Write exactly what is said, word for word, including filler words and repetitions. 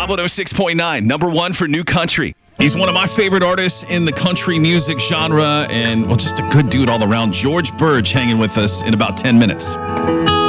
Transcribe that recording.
one oh six point nine, number one for new country. He's one of my favorite artists in the country music genre and, well, just a good dude all around. George Burge hanging with us in about ten minutes.